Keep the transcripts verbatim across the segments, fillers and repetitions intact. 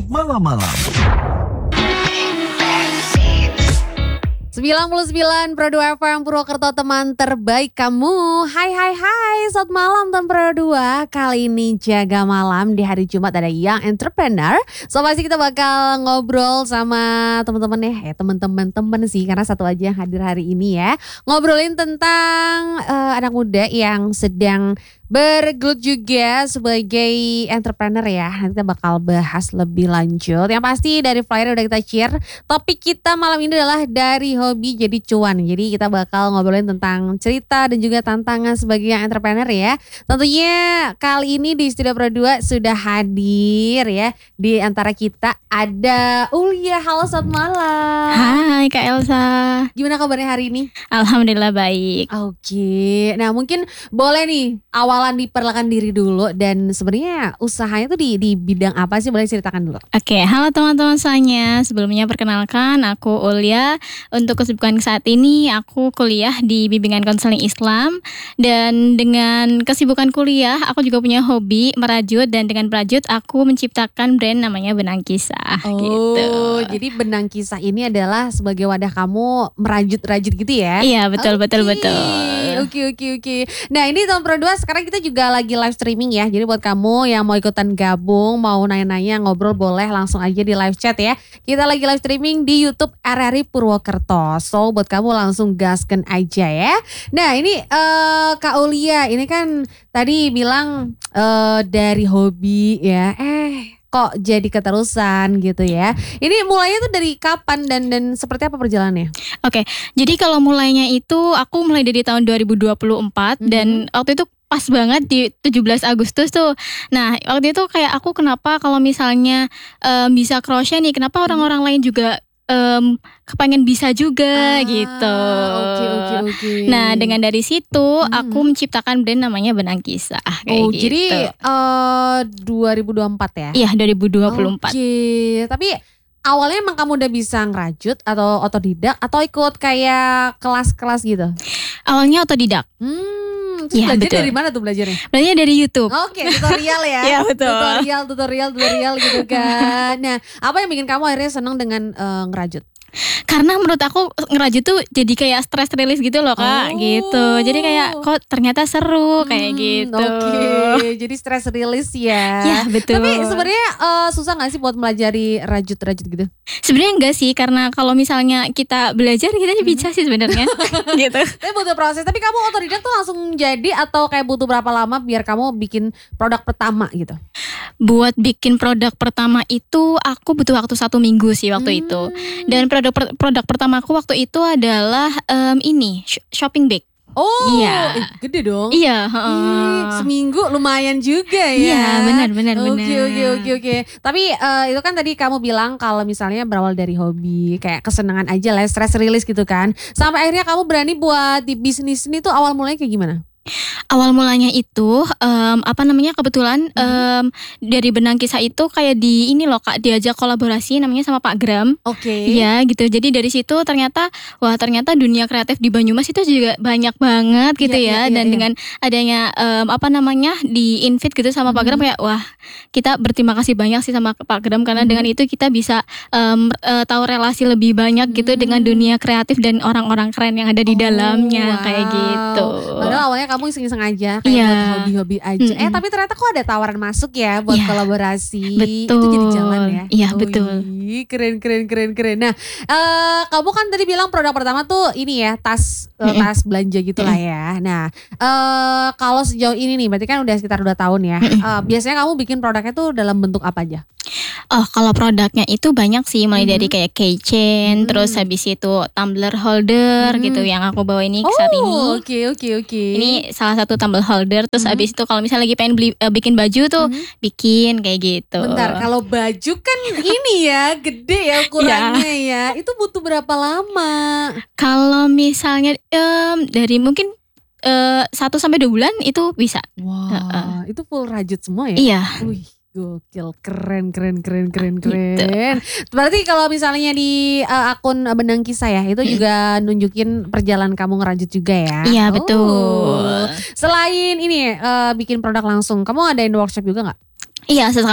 malam-malam. sembilan puluh sembilan Pro dua F M Purwokerto, teman terbaik kamu. Hai hai hai, selamat malam teman Pro dua. Kali ini jaga malam di hari Jumat ada Young Entrepreneur. So pasti kita bakal ngobrol sama teman-teman ya, eh, teman-teman teman sih, karena satu aja yang hadir hari ini ya. Ngobrolin tentang uh, anak muda yang sedang bergelut juga sebagai entrepreneur ya. Nanti kita bakal bahas lebih lanjut. Yang pasti dari flyer udah kita share. Topik kita malam ini adalah dari hobi jadi cuan. Jadi kita bakal ngobrolin tentang cerita dan juga tantangan sebagai entrepreneur ya. Tentunya kali ini di Studio Pro dua sudah hadir ya. Di antara kita ada Ulia. Halo, selamat malam. Hai Kak Elsa. Gimana kabarnya hari ini? Alhamdulillah baik. Oke. Nah mungkin boleh nih awal diperkenalkan diri dulu, dan sebenarnya usahanya tuh di di bidang apa sih, boleh ceritakan dulu. Oke, halo teman-teman semuanya. Sebelumnya perkenalkan, aku Ulia. Untuk kesibukan saat ini aku kuliah di bimbingan konseling Islam, dan dengan kesibukan kuliah aku juga punya hobi merajut, dan dengan merajut aku menciptakan brand namanya Benang Kisah. Oh, gitu. Jadi Benang Kisah ini adalah sebagai wadah kamu merajut-rajut gitu ya? Iya, betul okay. betul betul. Oke oke oke. Nah ini tahun Pro dua sekarang kita juga lagi live streaming ya. Jadi buat kamu yang mau ikutan gabung, mau nanya-nanya, ngobrol, boleh langsung aja di live chat ya. Kita lagi live streaming di YouTube R R I Purwokerto. So buat kamu langsung gaskan aja ya. Nah ini uh, Kak Ulia, ini kan tadi bilang uh, dari hobi ya. Eh kok jadi keterusan gitu ya. Ini mulainya tuh dari kapan dan dan seperti apa perjalanannya? Oke, jadi kalau mulainya itu aku mulai dari tahun dua ribu dua puluh empat, mm-hmm. dan waktu itu pas banget di tujuh belas Agustus tuh. Nah waktu itu kayak aku kenapa kalau misalnya um, bisa crochet nih, kenapa orang-orang lain juga Um, kepengen bisa juga ah, gitu. Oke oke oke. Nah dengan dari situ hmm. aku menciptakan brand namanya Benang Kisah. Kayak oh gitu. Jadi uh, dua ribu dua puluh empat ya? Iya dua ribu dua puluh empat. Oke. Tapi awalnya emang kamu udah bisa ngerajut atau otodidak atau ikut kayak kelas-kelas gitu? Awalnya otodidak. Hmm. Terus ya, belajar betul. Dari mana tuh belajarnya? Belajarnya dari YouTube. Oke, okay, tutorial ya. Iya betul. Tutorial, tutorial, tutorial gitu kan. Nah, apa yang bikin kamu akhirnya senang dengan uh, ngerajut? Karena menurut aku ngerajut tuh jadi kayak stress release gitu loh Kak, oh. gitu. Jadi kayak kok ternyata seru kayak hmm, gitu. Oke, okay. Jadi stress release ya. Ya betul. Tapi sebenarnya uh, susah nggak sih buat melajari rajut-rajut gitu? Sebenarnya enggak sih, karena kalau misalnya kita belajar kita hmm. bisa sih sebenarnya. gitu. Tapi butuh proses. Tapi kamu otodidak tuh langsung jadi atau kayak butuh berapa lama biar kamu bikin produk pertama gitu? Buat bikin produk pertama itu aku butuh waktu satu minggu sih waktu hmm. itu. Dan produk produk pertamaku waktu itu adalah um, ini shopping bag. Oh, iya. eh, gede dong. Iya. Uh, Ih, seminggu lumayan juga ya. Iya, benar benar Oke benar. oke oke oke. Tapi uh, itu kan tadi kamu bilang kalau misalnya berawal dari hobi, kayak kesenangan aja lah, stress release gitu kan. Sampai akhirnya kamu berani buat di bisnis ini tuh awal mulanya kayak gimana? Awal mulanya itu um, apa namanya kebetulan um, dari Benang Kisah itu kayak di ini loh Kak, diajak kolaborasi namanya sama Pak Gram. Oke. Okay. Ya gitu. Jadi dari situ ternyata wah ternyata dunia kreatif di Banyumas itu juga banyak banget gitu yeah, ya. Yeah, Dan yeah, dengan yeah. adanya um, apa namanya di invite gitu sama mm-hmm. Pak Gram, kayak wah kita berterima kasih banyak sih sama Pak Gram, karena mm-hmm. dengan itu kita bisa um, uh, tahu relasi lebih banyak gitu mm-hmm. dengan dunia kreatif dan orang-orang keren yang ada di oh, dalamnya wow. kayak gitu. Padahal awalnya kamu iseng-iseng aja kayak yeah. buat hobi-hobi aja. Mm-hmm. Eh tapi ternyata kok ada tawaran masuk ya buat yeah. kolaborasi. Betul. Itu jadi jalan ya. Iya oh, betul. Keren keren keren keren. Nah, uh, kamu kan tadi bilang produk pertama tuh ini ya, tas uh, tas belanja gitulah ya. Nah, uh, kalau sejauh ini nih berarti kan udah sekitar dua tahun ya. Uh, biasanya kamu bikin produknya tuh dalam bentuk apa aja? Oh, kalau produknya itu banyak sih, mulai mm-hmm. dari kayak keychain, mm-hmm. terus habis itu tumbler holder mm-hmm. gitu yang aku bawa ini oh, saat ini. Oke okay, oke okay, oke. Okay. Ini salah satu tumbler holder. Terus mm-hmm. habis itu kalau misalnya lagi pengen beli uh, bikin baju tuh mm-hmm. bikin kayak gitu. Bentar, kalau baju kan ini ya gede ya ukurannya ya. Itu butuh berapa lama? Kalau misalnya um, dari mungkin uh, satu sampai dua bulan itu bisa. Wah, wow, uh-uh. itu full rajut semua ya? Iya. Wih. Gokil, keren, keren, keren, keren, keren. Gitu. Berarti kalau misalnya di uh, akun Benang Kisah ya, itu hmm. juga nunjukin perjalanan kamu ngerajut juga ya? Iya, oh. betul. Selain ini uh, bikin produk langsung, kamu ngadain workshop juga gak? Iya, sesekali.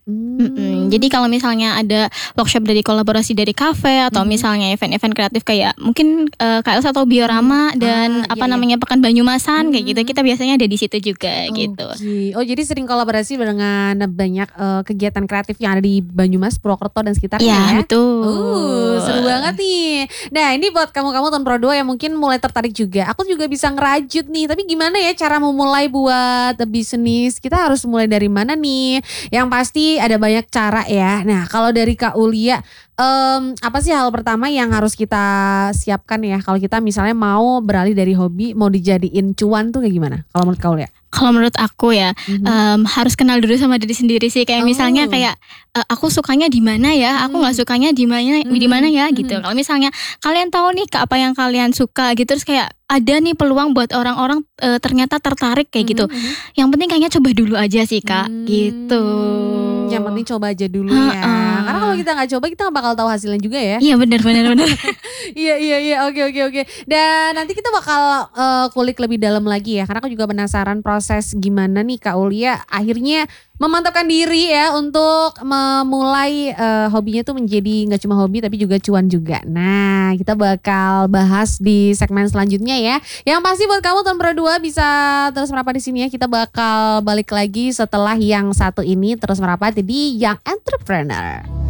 Mm-mm. Jadi kalau misalnya ada workshop dari kolaborasi dari kafe atau Hmm. misalnya event-event kreatif kayak mungkin uh, K L S atau Biorama dan Ah, apa iya, iya. namanya Pekan Banyumasan kayak gitu, Hmm. kita biasanya ada di situ juga gitu. Oke. Oh jadi sering kolaborasi dengan banyak eh, kegiatan kreatif yang ada di Banyumas, Purwokerto dan sekitarnya Iya ya. betul. Uh, seru banget nih. Nah ini buat kamu-kamu tahun Pro dua yang mungkin mulai tertarik juga. Aku juga bisa ngerajut nih. Tapi gimana ya cara memulai buat bisnis? Kita harus mulai dari mana nih? Yang pasti ada banyak cara ya. Nah kalau dari Kak Ulia, em, apa sih hal pertama yang harus kita siapkan ya? Kalau kita misalnya mau beralih dari hobi, mau dijadiin cuan tuh kayak gimana? Kalau menurut Kak Ulia? Kalau menurut aku ya Mhm. em, harus kenal dulu sama diri sendiri sih. Kayak Oh. misalnya kayak e, aku sukanya di mana ya, aku nggak Hmm. sukanya di mana Hmm. di mana ya gitu. Hmm. Kalau misalnya kalian tahu nih ke apa yang kalian suka gitu, terus kayak ada nih peluang buat orang-orang e, ternyata tertarik kayak gitu. Mhm, mhm. Yang penting kayaknya coba dulu aja sih Kak, Hmm, gitu. Yang penting coba aja dulu ya. Ha-ha. Karena kalau kita nggak coba kita nggak bakal tahu hasilnya juga ya. Iya benar benar benar. Iya iya iya oke oke oke. Dan nanti kita bakal eh, kulik lebih dalam lagi ya. Karena aku juga penasaran proses gimana nih Kak Ulia akhirnya memantapkan diri ya untuk memulai eh, hobinya tuh menjadi nggak cuma hobi tapi juga cuan juga. Nah kita bakal bahas di segmen selanjutnya ya. Yang pasti buat kamu tahun Pro dua bisa terus merapat di sini ya. Kita bakal balik lagi setelah yang satu ini terus merapat di Young Entrepreneur.